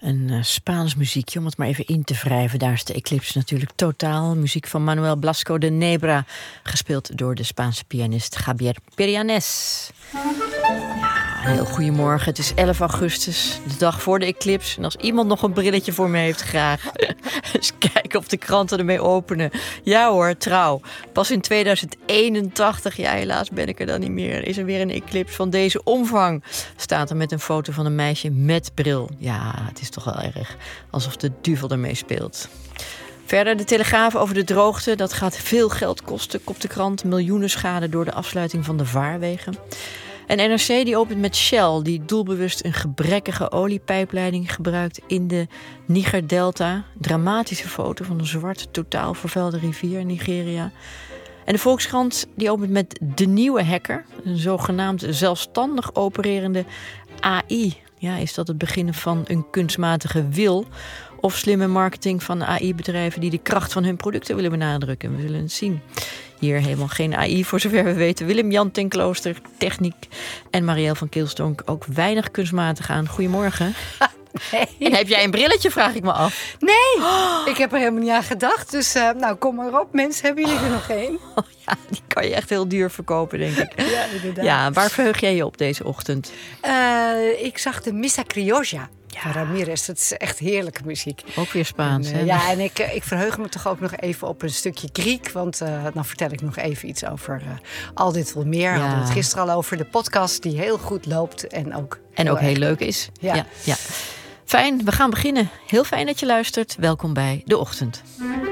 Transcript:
Een Spaans muziekje, om het maar even in te wrijven. Daar is de Eclipse natuurlijk totaal. Muziek van Manuel Blasco de Nebra, gespeeld door de Spaanse pianist Javier Perianes. Ja, heel goedemorgen. Het is 11 augustus, de dag voor de Eclipse. En als iemand nog een brilletje voor me heeft, graag. Dus kijken of de kranten ermee openen. Ja hoor, trouw. Pas in 2081, ja helaas ben ik er dan niet meer, is er weer een Eclipse van deze omvang. Staat er met een foto van een meisje met bril. Ja, het is toch wel erg. Alsof de duivel ermee speelt. Verder de Telegraaf over de droogte. Dat gaat veel geld kosten, kopt de krant. Miljoenen schade door de afsluiting van de vaarwegen. En NRC die opent met Shell, die doelbewust een gebrekkige oliepijpleiding gebruikt in de Niger-delta. Dramatische foto van een zwart, totaal vervuilde rivier in Nigeria. En de Volkskrant die opent met de nieuwe hacker, een zogenaamd zelfstandig opererende AI. Ja, is dat het begin van een kunstmatige wil? Of slimme marketing van AI-bedrijven die de kracht van hun producten willen benadrukken? We zullen het zien. Hier helemaal geen AI, voor zover we weten. Willem-Jan ten Klooster, techniek. En Marielle van Keelstonk ook weinig kunstmatig aan. Goedemorgen. Nee. En heb jij een brilletje, vraag ik me af? Nee, ik heb er helemaal niet aan gedacht. Dus nou, kom maar op. Mensen, hebben jullie er nog één? Oh, ja, die kan je echt heel duur verkopen, denk ik. Ja, inderdaad. Ja, waar verheug jij je op deze ochtend? Ik zag de Missa Criolla van Ramirez. Dat is echt heerlijke muziek. Ook weer Spaans, hè? Ja, en ik verheug me toch ook nog even op een stukje Griek. Want dan vertel ik nog even iets over Al dit wil meer. We hadden het gisteren al over de podcast die heel goed loopt. En ook heel leuk is. Ja. Ja. Fijn, we gaan beginnen. Heel fijn dat je luistert. Welkom bij De Ochtend.